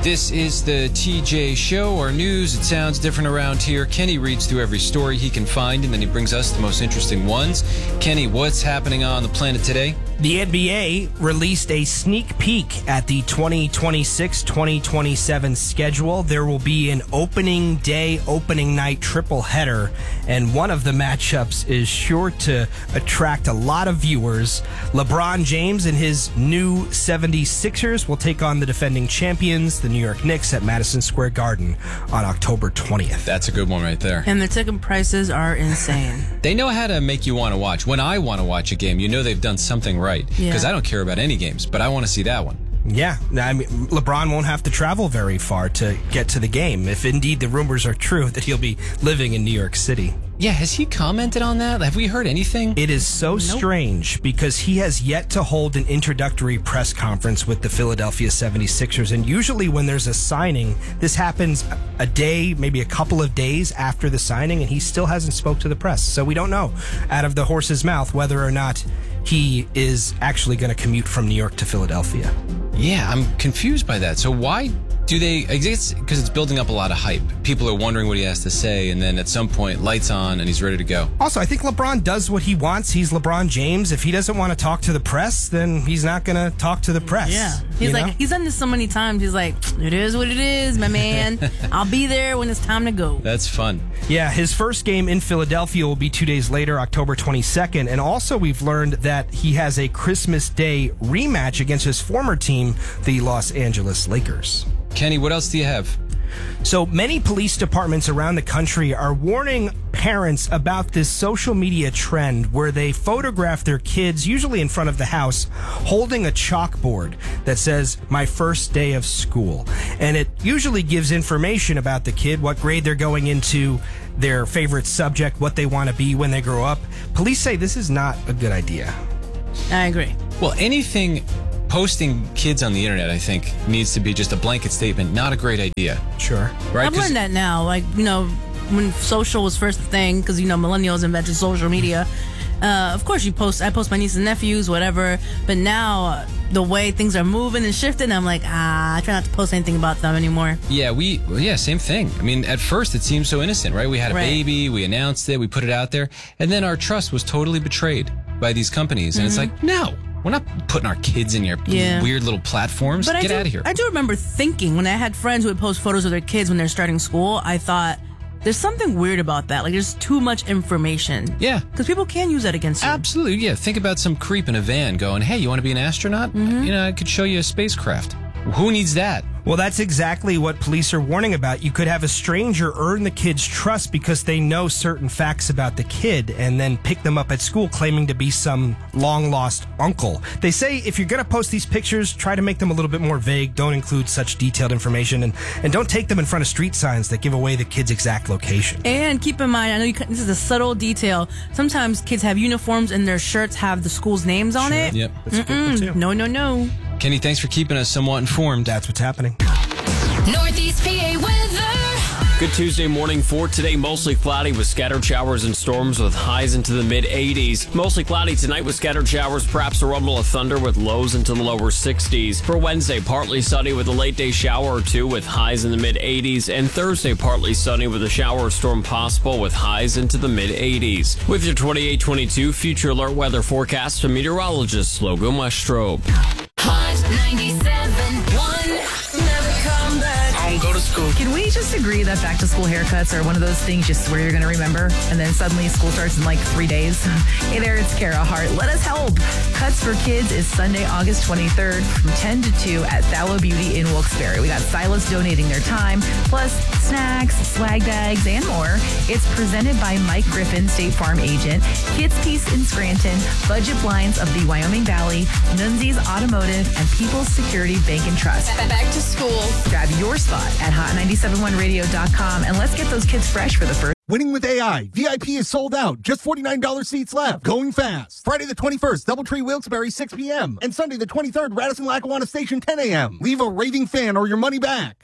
This is the TJ Show, our news. It sounds different around here. Kenny reads through every story he can find, and then he brings us the most interesting ones. Kenny, what's happening on the planet today? The NBA released a sneak peek at the 2026-2027 schedule. There will be an opening day, opening night triple header, and one of the matchups is sure to attract a lot of viewers. LeBron James and his new 76ers will take on the defending champions, the New York Knicks, at Madison Square Garden on October 20th. That's a good one right there. And the ticket prices are insane. They know how to make you want to watch. When I want to watch a game, you know they've done something right. Because I don't care about any games, but I want to see that one. Yeah, I mean, LeBron won't have to travel very far to get to the game, if indeed the rumors are true that he'll be living in New York City. Yeah, has he commented on that? Have we heard anything? It is so strange because he has yet to hold an introductory press conference with the Philadelphia 76ers. And usually when there's a signing, this happens a day, maybe a couple of days after the signing, and he still hasn't spoke to the press. So we don't know out of the horse's mouth whether or not he is actually going to commute from New York to Philadelphia. Yeah, I'm confused by that. So why do they... I guess because it's building up a lot of hype. People are wondering what he has to say, and then at some point, lights on, and he's ready to go. Also, I think LeBron does what he wants. He's LeBron James. If he doesn't want to talk to the press, then he's not going to talk to the press. Yeah. He's like, he's done this so many times. He's like, it is what it is, my man. I'll be there when it's time to go. That's fun. Yeah, his first game in Philadelphia will be 2 days later, October 22nd. And also we've learned that he has a Christmas Day rematch against his former team, the Los Angeles Lakers. Kenny, what else do you have? So many police departments around the country are warning parents about this social media trend where they photograph their kids, usually in front of the house, holding a chalkboard that says, "My first day of school." And it usually gives information about the kid, what grade they're going into, their favorite subject, what they want to be when they grow up. Police say this is not a good idea. I agree. Well, anything... Posting kids on the internet, I think, needs to be just a blanket statement. Not a great idea. Sure. Right? I've learned that now. Like, when social was first a thing, because, millennials invented social media. Of course, I post my nieces and nephews, whatever. But now, the way things are moving and shifting, I'm like, I try not to post anything about them anymore. Yeah, same thing. I mean, at first, it seemed so innocent, right? We had a baby, we announced it, we put it out there, and then our trust was totally betrayed by these companies. And it's like, no. We're not putting our kids in your weird little platforms. But Get out of here. I do remember thinking, when I had friends who would post photos of their kids when they're starting school, I thought, there's something weird about that. Like, there's too much information. Yeah. Because people can use that against you. Absolutely, yeah. Think about some creep in a van going, hey, you want to be an astronaut? I could show you a spacecraft. Who needs that? Well, that's exactly what police are warning about. You could have a stranger earn the kid's trust because they know certain facts about the kid and then pick them up at school claiming to be some long-lost uncle. They say if you're going to post these pictures, try to make them a little bit more vague. Don't include such detailed information and don't take them in front of street signs that give away the kid's exact location. And keep in mind, I know this is a subtle detail. Sometimes kids have uniforms and their shirts have the school's names on it. Yep. That's a good one, too. No. Kenny, thanks for keeping us somewhat informed. That's what's happening. Northeast PA weather. Good Tuesday morning for today. Mostly cloudy with scattered showers and storms with highs into the mid-80s. Mostly cloudy tonight with scattered showers, perhaps a rumble of thunder with lows into the lower 60s. For Wednesday, partly sunny with a late day shower or two with highs in the mid-80s. And Thursday, partly sunny with a shower or storm possible with highs into the mid-80s. With your 28-22 Future Alert weather forecast from meteorologist Logan Westrobe. Hot 97.1. Never come back. I don't go to school. Can we just agree that back to school haircuts are one of those things you swear you're going to remember, and then suddenly school starts in like 3 days? Hey there, it's Kara Hart. Let us help. Cuts for Kids is Sunday, August 23rd from 10 to 2 at Thallow Beauty in Wilkes-Barre. We got stylists donating their time, plus snacks, swag bags, and more. It's presented by Mike Griffin, State Farm agent, Kids Peace in Scranton, Budget Blinds of the Wyoming Valley, Nunzi's Automotive, and People's Security Bank and Trust. Back to school. Grab your spot at hot971radio.com and let's get those kids fresh for the first. Winning with AI. VIP is sold out. Just $49 seats left. Going fast. Friday the 21st, Doubletree Wilkes-Barre, 6 p.m. And Sunday the 23rd, Radisson-Lackawanna Station, 10 a.m. Leave a raving fan or your money back.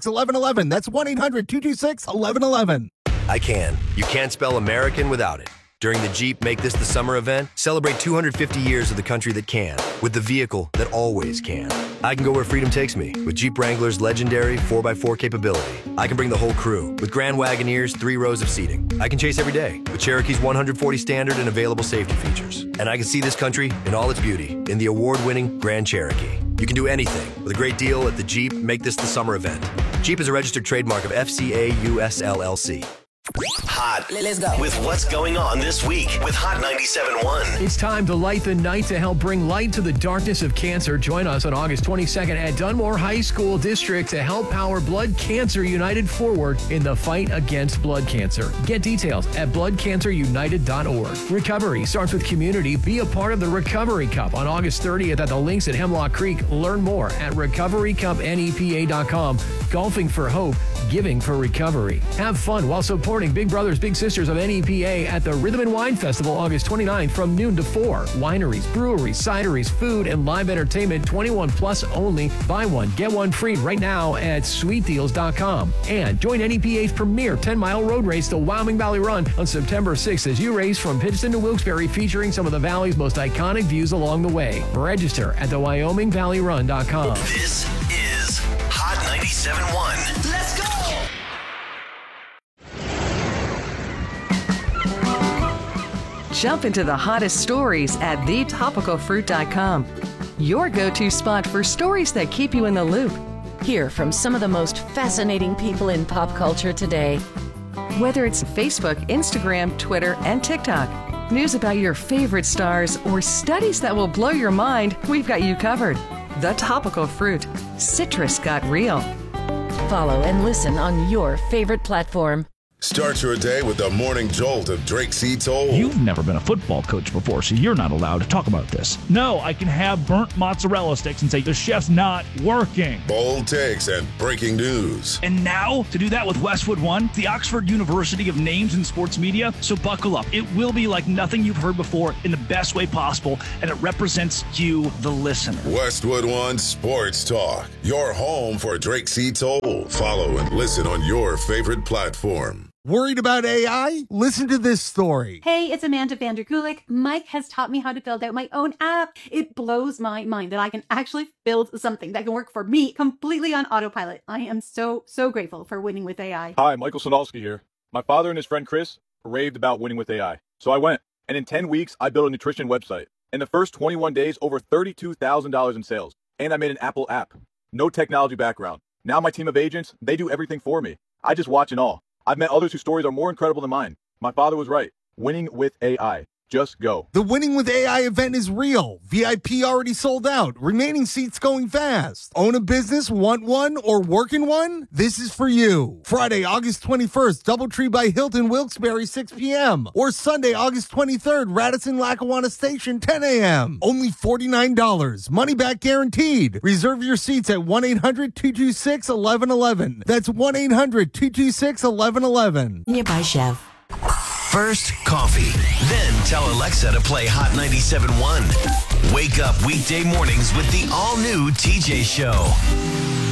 1-800-226-1111. That's 1-800-226-1111. I can. You can't spell American without it. During the Jeep Make This the Summer event, celebrate 250 years of the country that can, with the vehicle that always can. I can go where freedom takes me with Jeep Wrangler's legendary 4x4 capability. I can bring the whole crew with Grand Wagoneer's 3 rows of seating. I can chase every day with Cherokee's 140 standard and available safety features. And I can see this country in all its beauty in the award-winning Grand Cherokee. You can do anything with a great deal at the Jeep Make This the Summer event. Jeep is a registered trademark of FCA US LLC. Hot. Let's go. With what's going on this week with Hot 97.1. It's time to light the night to help bring light to the darkness of cancer. Join us on August 22nd at Dunmore High School District to help power Blood Cancer United forward in the fight against blood cancer. Get details at bloodcancerunited.org. Recovery starts with community. Be a part of the Recovery Cup on August 30th at the links at Hemlock Creek. Learn more at recoverycupnepa.com. Golfing for hope, giving for recovery. Have fun while supporting Big Brothers Big Sisters of NEPA at the Rhythm and Wine Festival August 29th from noon to 4. Wineries, breweries, cideries, food, and live entertainment 21 plus only. Buy one, get one free right now at sweetdeals.com. And join NEPA's premier 10-mile road race, the Wyoming Valley Run, on September 6th as you race from Pittston to Wilkes-Barre, featuring some of the Valley's most iconic views along the way. Register at the WyomingValleyRun.com. This is Hot 97.1. Let's go! Jump into the hottest stories at thetopicalfruit.com. Your go-to spot for stories that keep you in the loop. Hear from some of the most fascinating people in pop culture today. Whether it's Facebook, Instagram, Twitter, and TikTok, news about your favorite stars, or studies that will blow your mind, we've got you covered. The Topical Fruit. Citrus got real. Follow and listen on your favorite platform. Start your day with the morning jolt of Drake C. Toll. You've never been a football coach before, so you're not allowed to talk about this. No, I can have burnt mozzarella sticks and say the chef's not working. Bold takes and breaking news. And now, to do that with Westwood One, the Oxford University of Names in Sports Media. So buckle up. It will be like nothing you've heard before in the best way possible, and it represents you, the listener. Westwood One Sports Talk, your home for Drake C. Toll. Follow and listen on your favorite platform. Worried about AI? Listen to this story. Hey, it's Amanda Vandergulik. Mike has taught me how to build out my own app. It blows my mind that I can actually build something that can work for me completely on autopilot. I am so grateful for Winning with AI. Hi, Michael Sonalski here. My father and his friend Chris raved about Winning with AI. So I went, and in 10 weeks, I built a nutrition website. In the first 21 days, over $32,000 in sales. And I made an Apple app. No technology background. Now my team of agents, they do everything for me. I just watch and all. I've met others whose stories are more incredible than mine. My father was right. Winning with AI. Just go. The Winning with AI event is real. VIP already sold out. Remaining seats going fast. Own a business, want one, or work in one? This is for you. Friday, August 21st, Doubletree by Hilton, Wilkes-Barre, 6 p.m. Or Sunday, August 23rd, Radisson Lackawanna Station, 10 a.m. Only $49. Money back guaranteed. Reserve your seats at 1-800-226-1111. That's 1-800-226-1111. Nearby Chef. First, coffee. Then tell Alexa to play Hot 97.1. Wake up weekday mornings with the all-new TJ Show.